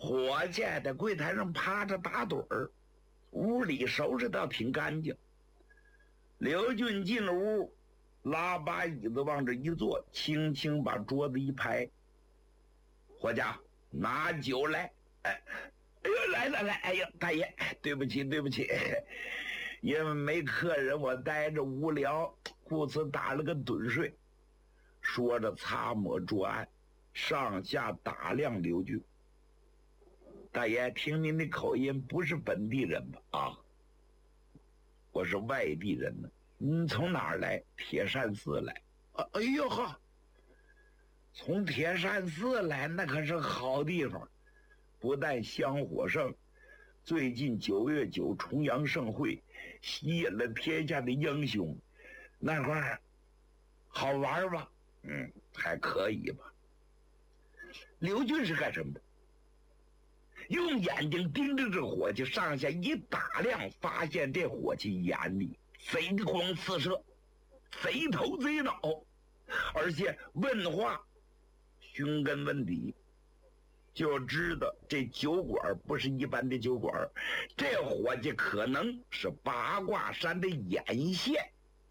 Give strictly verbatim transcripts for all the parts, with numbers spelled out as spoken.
伙计在柜台上趴着打盹儿，屋里收拾倒挺干净。刘俊进了屋，拉把椅子往这一坐，轻轻把桌子一拍：“伙计，拿酒来！”哎，哎呦，来来来，哎呦，大爷，对不起对不起，因为没客人，我待着无聊，故此打了个盹睡。说着擦抹桌案，上下打量刘俊。大爷，听您的口音，不是本地人吧？啊，我是外地人呢。您从哪儿来？铁扇寺来。啊，哎呦呵，从铁扇寺来，那可是好地方，不但香火盛，最近九月九重阳盛会，吸引了天下的英雄，那块儿好玩吧？嗯，还可以吧。刘俊是干什么的？用眼睛盯着这伙计，上下一打量，发现这伙计眼里贼光四射，贼头贼脑，而且问话寻根问底，就知道这酒馆不是一般的酒馆，这伙计可能是八卦山的眼线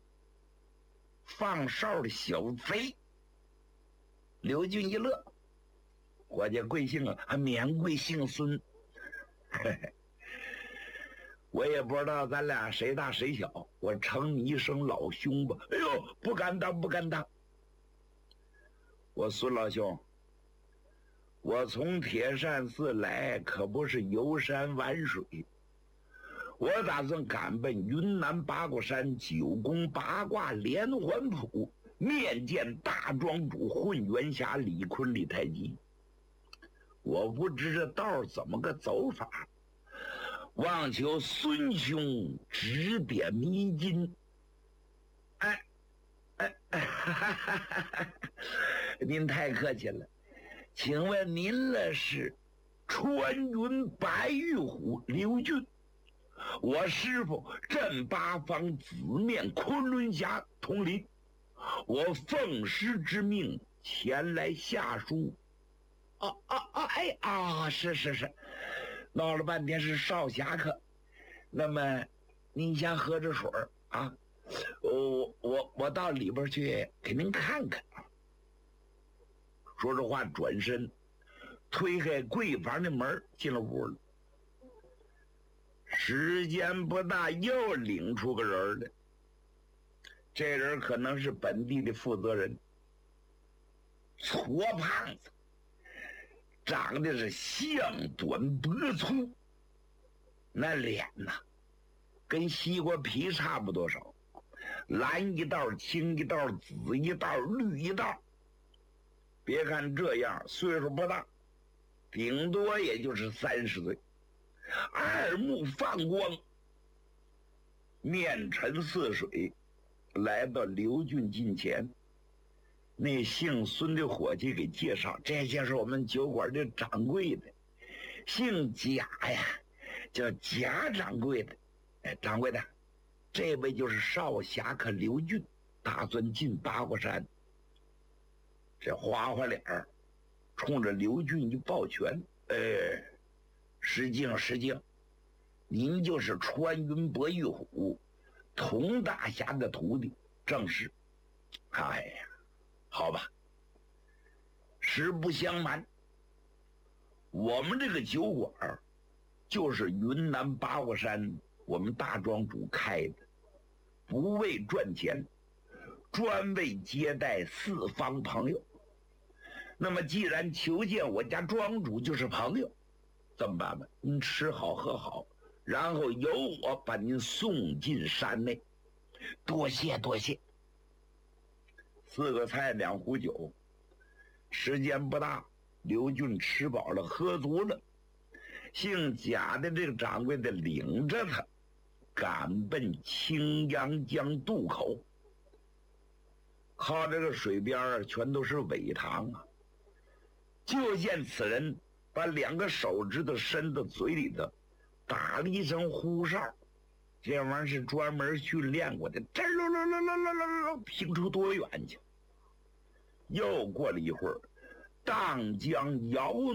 放哨的小贼。刘俊一乐，伙计贵姓啊？还免贵姓孙。嘿嘿，我也不知道咱俩谁大谁小，我称你一声老兄吧。哎呦，不敢当不敢当。我孙老兄，我从铁扇寺来可不是游山玩水，我打算赶奔云南八卦山九宫八卦连环谱，面见大庄主混元侠李坤李太极。我不知这道怎么个走法，望求孙兄指点迷津。哎哎哎哈哈哈哈，您太客气了，请问您那是穿云白玉虎刘俊，我师傅镇八方紫面昆仑侠佟林，我奉师之命前来下书。啊啊啊！哎啊，是是是，闹了半天是少侠客。那么您先喝着水啊，我我我到里边去给您看看。说着话，转身推开柜房的门进了屋了。时间不大，又领出个人来。这人可能是本地的负责人，矬胖子，长得是像短脖粗，那脸呐跟西瓜皮差不多少，蓝一道青一道紫一道绿一道。别看这样岁数不大，顶多也就是三十岁，二目放光，面沉似水，来到刘俊近前。那姓孙的伙计给介绍，这就是我们酒馆的掌柜的，姓贾呀，叫贾掌柜的。哎，掌柜的，这位就是少侠客刘俊，打算进八卦山。这花花脸儿冲着刘俊一抱拳，哎，失敬失敬，您就是穿云白玉虎佟大侠的徒弟，正是。哎呀，好吧，实不相瞒，我们这个酒馆就是云南八卦山我们大庄主开的，不为赚钱，专为接待四方朋友。那么既然求见我家庄主就是朋友，这么办吧，您吃好喝好，然后由我把您送进山内。多谢多谢。四个菜两壶酒，时间不大，刘俊吃饱了喝足了，姓贾的这个掌柜的领着他赶奔青阳江渡口。靠这个水边全都是苇塘啊，就见此人把两个手指头伸到嘴里头，打了一声呼哨，这玩意儿是专门训练过的，这喽喽喽喽喽喽喽，听出多远去。又过了一会儿，荡江摇